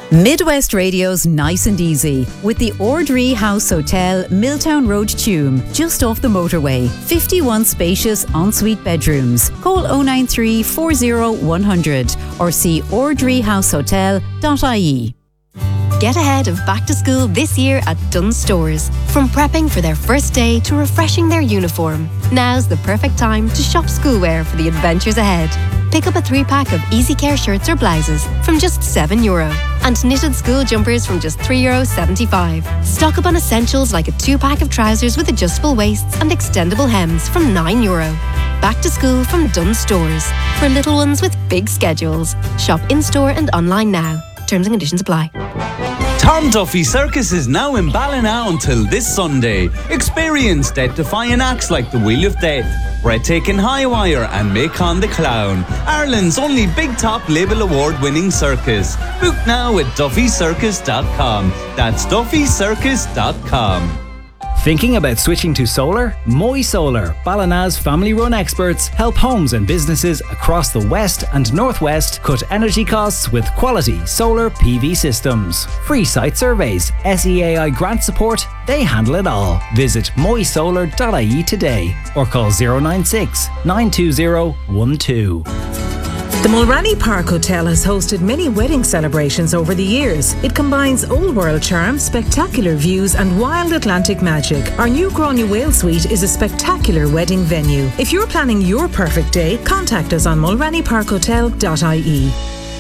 Midwest Radio's Nice and Easy with the Ordree House Hotel, Milltown Road, Tuam, just off the motorway. 51 spacious ensuite bedrooms. Call 093 40 100 or see ordreehousehotel.ie. Get ahead of back to school this year at Dunnes Stores. From prepping for their first day to refreshing their uniform, now's the perfect time to shop schoolwear for the adventures ahead. Pick up a 3-pack of Easy Care shirts or blouses from just €7 and knitted school jumpers from just €3.75. Stock up on essentials like a 2-pack of trousers with adjustable waists and extendable hems from €9. Back to school from Dunnes Stores for little ones with big schedules. Shop in-store and online now. Terms and conditions apply. Tom Duffy Circus is now in Ballina until this Sunday. Experience death-defying acts like the Wheel of Death, Breathtaking High Wire and Macon the Clown, Ireland's only Big Top Label Award-winning circus. Book now at duffycircus.com. That's duffycircus.com. Thinking about switching to solar? Moy Solar, Ballina's family-run experts, help homes and businesses across the west and northwest cut energy costs with quality solar PV systems. Free site surveys, SEAI grant support, they handle it all. Visit moysolar.ie today or call 096 920 12. The Mulranny Park Hotel has hosted many wedding celebrations over the years. It combines old world charm, spectacular views and wild Atlantic magic. Our new Gráinne Whale Suite is a spectacular wedding venue. If you're planning your perfect day, contact us on mulrannyparkhotel.ie.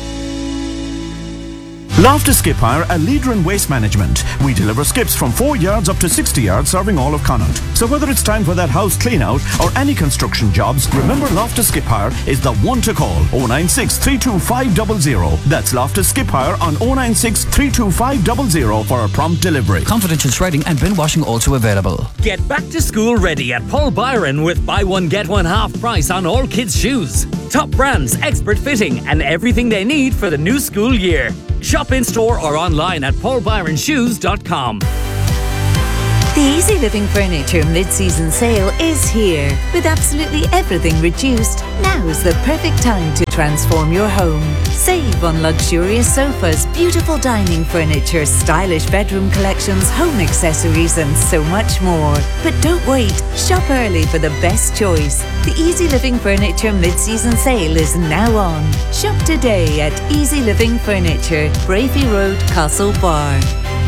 Loftus Skip Hire, a leader in waste management. We deliver skips from 4 yards up to 60 yards, serving all of Connaught. So whether it's time for that house clean out or any construction jobs, remember Loftus Skip Hire is the one to call. 096 325 00. That's Loftus Skip Hire on 096 325 00 for a prompt delivery. Confidential shredding and bin washing also available. Get back to school ready at Paul Byron with buy one get one half price on all kids' shoes. Top brands, expert fitting and everything they need for the new school year. Shop in store or online at paulbyronshoes.com. The Easy Living Furniture mid-season sale is here. With absolutely everything reduced, now's the perfect time to transform your home. Save on luxurious sofas, beautiful dining furniture, stylish bedroom collections, home accessories and so much more. But don't wait, shop early for the best choice. The Easy Living Furniture mid-season sale is now on. Shop today at Easy Living Furniture, Bravey Road, Castlebar.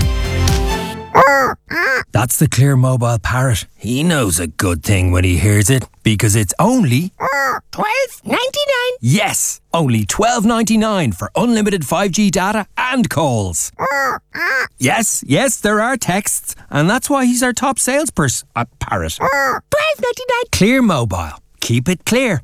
That's the Clear Mobile Parrot. He knows a good thing when he hears it, because it's only $12.99. Yes, only $12.99 for unlimited 5G data and calls. Yes, there are texts, and that's why he's our top salesperson. Parrot. $12.99. Clear Mobile. Keep it clear.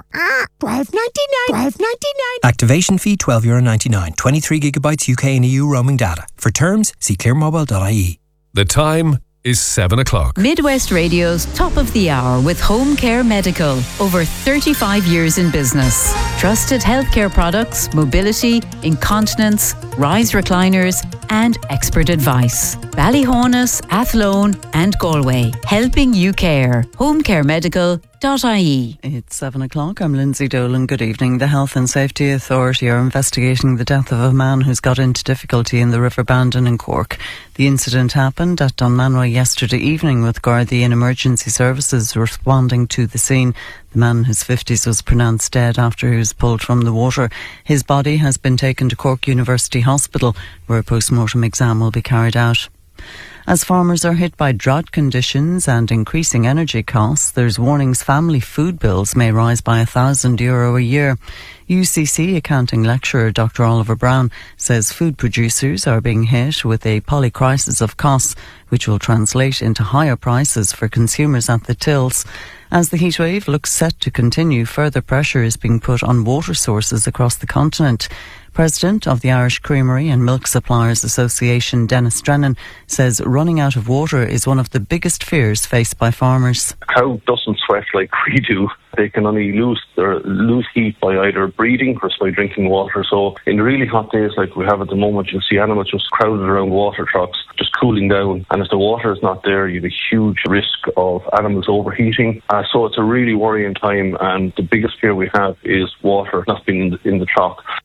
$12.99. Activation fee €12.99. 23 gigabytes UK and EU roaming data. For terms, see clearmobile.ie. The time is 7 o'clock. Midwest Radio's Top of the Hour with Home Care Medical. Over 35 years in business. Trusted healthcare products, mobility, incontinence, rise recliners and expert advice. Ballyhonus, Athlone and Galway. Helping you care. homecaremedical.ie. It's 7 o'clock. I'm Lindsay Dolan. Good evening. The Health and Safety Authority are investigating the death of a man who's got into difficulty in the River Bandon in Cork. The incident happened at Dunmanway yesterday evening, with Gardaí and emergency services responding to the scene. The man in his 50s was pronounced dead after he was pulled from the water. His body has been taken to Cork University Hospital, where a post-mortem exam will be carried out. As farmers are hit by drought conditions and increasing energy costs, there's warnings family food bills may rise by €1,000 a year. UCC accounting lecturer Dr. Oliver Brown says food producers are being hit with a polycrisis of costs, which will translate into higher prices for consumers at the tills. As the heatwave looks set to continue, further pressure is being put on water sources across the continent. President of the Irish Creamery and Milk Suppliers Association, Dennis Drennan, says running out of water is one of the biggest fears faced by farmers. A cow doesn't sweat like we do. They can only lose heat by either breathing or by drinking water. So in the really hot days like we have at the moment, you'll see animals just crowded around water trucks, just cooling down. And if the water is not there, you have a huge risk of animals overheating. So it's a really worrying time, and the biggest fear we have is water not being in the truck.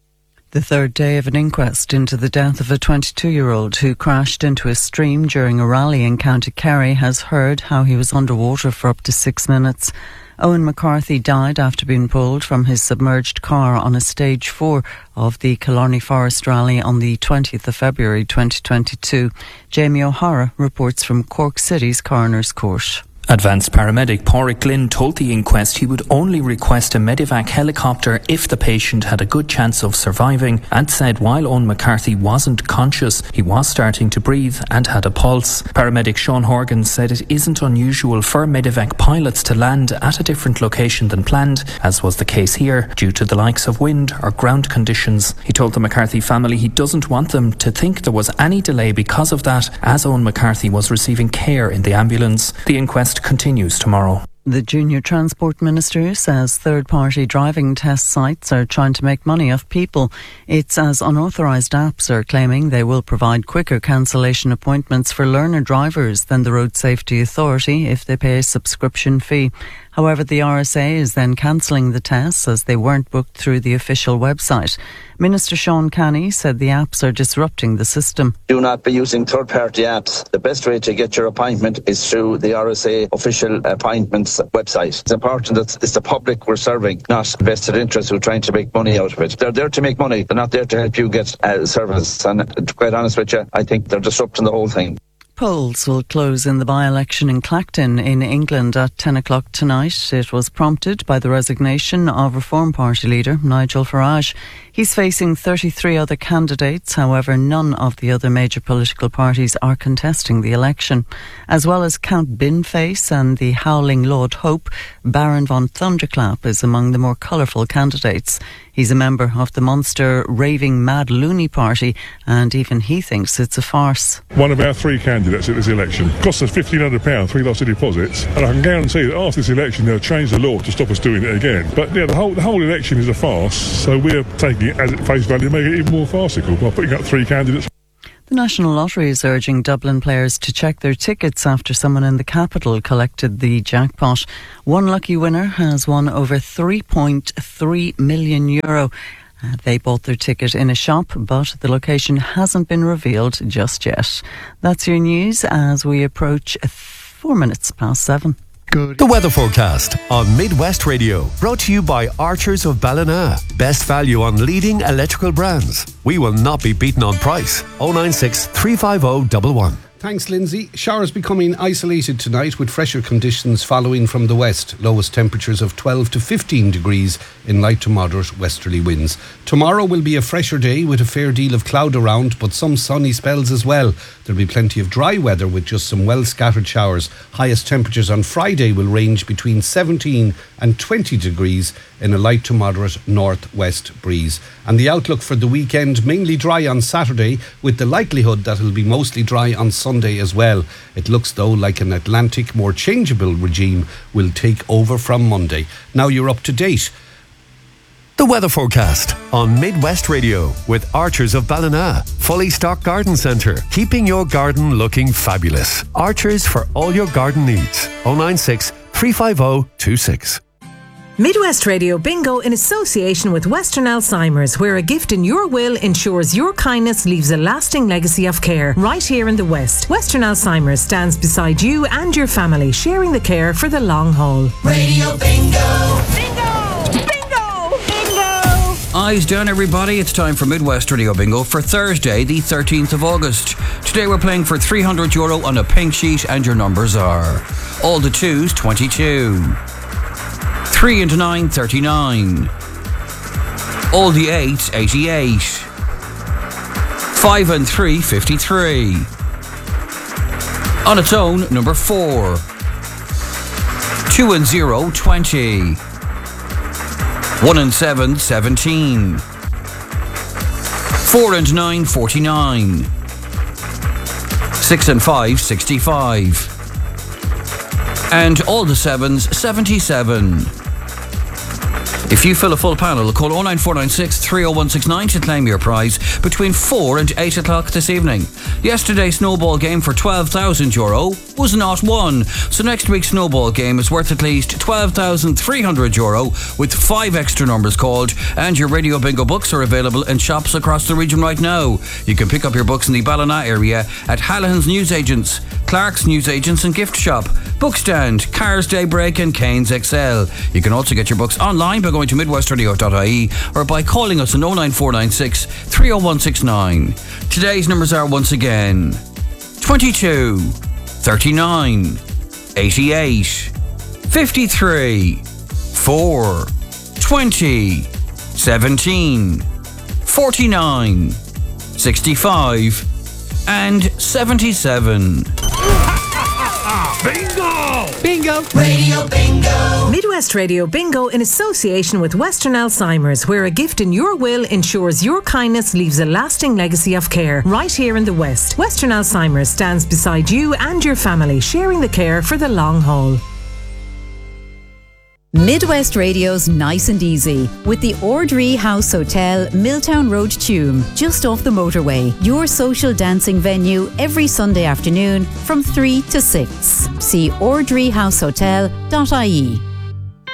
The third day of an inquest into the death of a 22-year-old who crashed into a stream during a rally in County Kerry has heard how he was underwater for up to 6 minutes. Owen McCarthy died after being pulled from his submerged car on a stage 4 of the Killarney Forest Rally on the 20th of February 2022. Jamie O'Hara reports from Cork City's Coroner's Court. Advanced paramedic Pádraig Glynn told the inquest he would only request a medevac helicopter if the patient had a good chance of surviving, and said while Owen McCarthy wasn't conscious, he was starting to breathe and had a pulse. Paramedic Sean Horgan said it isn't unusual for medevac pilots to land at a different location than planned, as was the case here, due to the likes of wind or ground conditions. He told the McCarthy family he doesn't want them to think there was any delay because of that, as Owen McCarthy was receiving care in the ambulance. The inquest continues tomorrow. The Junior Transport Minister says third-party driving test sites are trying to make money off people. It's as unauthorised apps are claiming they will provide quicker cancellation appointments for learner drivers than the Road Safety Authority if they pay a subscription fee. However, the RSA is then cancelling the tests as they weren't booked through the official website. Minister Sean Canny said the apps are disrupting the system. Do not be using third-party apps. The best way to get your appointment is through the RSA official appointments website. It's important that it's the public we're serving, not vested interests who are trying to make money out of it. They're there to make money. They're not there to help you get service. And to be quite honest with you, I think they're disrupting the whole thing. Polls will close in the by-election in Clacton in England at 10 o'clock tonight. It was prompted by the resignation of Reform Party leader Nigel Farage. He's facing 33 other candidates. However, none of the other major political parties are contesting the election. As well as Count Binface and the howling Lord Hope, Baron von Thunderclap is among the more colourful candidates. He's a member of the monster raving mad loony party, and even he thinks it's a farce. One of our three candidates at this election cost us £1,500, 3 lots of deposits, and I can guarantee that after this election they'll change the law to stop us doing it again. But yeah, the whole election is a farce, so we're taking it as at face value, making it even more farcical by putting up three candidates. The National Lottery is urging Dublin players to check their tickets after someone in the capital collected the jackpot. One lucky winner has won over €3.3 million. They bought their ticket in a shop, but the location hasn't been revealed just yet. That's your news as we approach 4 minutes past 7. Good. The weather forecast on Midwest Radio, brought to you by Archers of Ballina. Best value on leading electrical brands. We will not be beaten on price. 096 350 111. Thanks, Lindsay. Showers becoming isolated tonight with fresher conditions following from the west. Lowest temperatures of 12 to 15 degrees in light to moderate westerly winds. Tomorrow will be a fresher day with a fair deal of cloud around, but some sunny spells as well. There'll be plenty of dry weather with just some well-scattered showers. Highest temperatures on Friday will range between 17 and 20 degrees in a light to moderate northwest breeze. And the outlook for the weekend, mainly dry on Saturday, with the likelihood that it'll be mostly dry on Sunday as well. It looks though like an Atlantic, more changeable regime will take over from Monday. Now you're up to date. The weather forecast on Midwest Radio with Archers of Ballina. Fully stocked garden centre, keeping your garden looking fabulous. Archers for all your garden needs. 096 350 26. Midwest Radio Bingo in association with Western Alzheimer's, where a gift in your will ensures your kindness leaves a lasting legacy of care. Right here in the West, Western Alzheimer's stands beside you and your family, sharing the care for the long haul. Radio Bingo! Bingo! Bingo! Bingo! Eyes down, everybody. It's time for Midwest Radio Bingo for Thursday, the 13th of August. Today we're playing for €300 on a pink sheet, and your numbers are all the 2s, 22. 3 into 9, 39. All the 8s, 88. 5 and 3, 53. On its own, number 4. 2 and 0, 20. 1 and 7, 17. 4 and 9, 49. 6 and 5, 65. And all the 7s, 77. If you fill a full panel, call 09496 30169 to claim your prize between 4 and 8 o'clock this evening. Yesterday's snowball game for €12,000 was not won, so next week's snowball game is worth at least €12,300 with 5 extra numbers called, and your Radio Bingo books are available in shops across the region right now. You can pick up your books in the Ballina area at Hallahan's Newsagents, Clark's Newsagents and Gift Shop, Bookstand, Cars Daybreak and Cairns XL. You can also get your books online by going to midwestradio.ie or by calling us on 09496 30169. Today's numbers are once again 22, 39, 88, 53, 4, 20, 17, 49, 65 and 77. Bingo! Bingo! Radio Bingo! Midwest Radio Bingo in association with Western Alzheimer's, where a gift in your will ensures your kindness leaves a lasting legacy of care right here in the West. Western Alzheimer's stands beside you and your family, sharing the care for the long haul. Midwest Radio's Nice and Easy with the Ordree House Hotel, Milltown Road, Tuam, just off the motorway. Your social dancing venue every Sunday afternoon from 3 to 6. See ordreehousehotel.ie.